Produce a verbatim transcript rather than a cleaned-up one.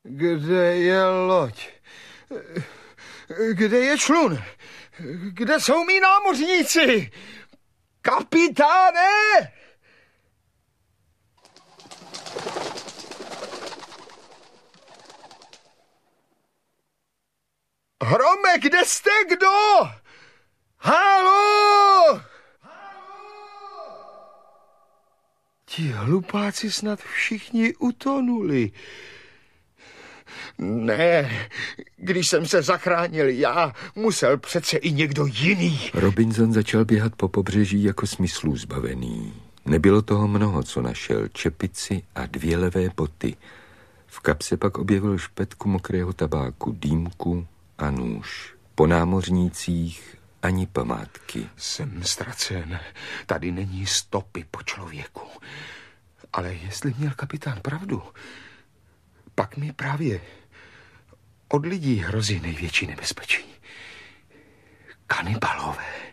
Kde je loď? Kde je člun? Kde jsou mí námořníci? Kapitáne! Hrome, kde jste, kdo? Haló! Ti hlupáci snad všichni utonuli. Ne, když jsem se zachránil já, musel přece i někdo jiný. Robinson začal běhat po pobřeží jako smyslů zbavený. Nebylo toho mnoho, co našel. Čepici a dvě levé boty. V kapse pak objevil špetku mokrého tabáku, dýmku a nůž. Po námořnících ani památky. Jsem ztracen. Tady není stopy po člověku. Ale jestli měl kapitán pravdu, pak mi právě od lidí hrozí největší nebezpečí. Kanibalové.